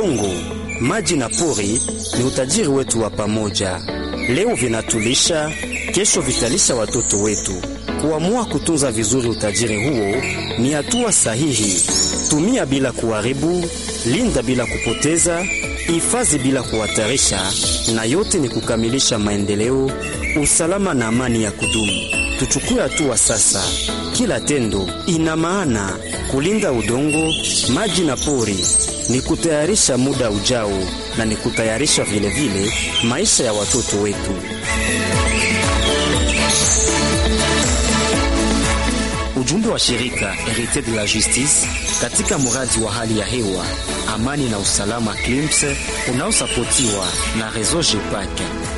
Udongo, maji na pori ni utajiri wetu wa pamoja. Leo vinatulisha, kesho vitalisha watoto wetu. Kuamua kutunza vizuri utajiri huo ni hatua sahihi. Tumia bila kuharibu, linda bila kupoteza, hifadhi bila kuhatarisha, na yote ni kukamilisha maendeleo, usalama na amani ya kudumu. Tuchukue hatua sasa. Kila tendo ina maana. Kulinda udongo, maji na pori ni kutayarisha muda ujao, na ni kutayarisha vile vile maisha ya watoto wetu. Ujumbe wa shirika Herité de la Justice katika muradi wa hali ya hewa, amani na usalama CLIMS unaosapotiwa na Réseau GEPAC.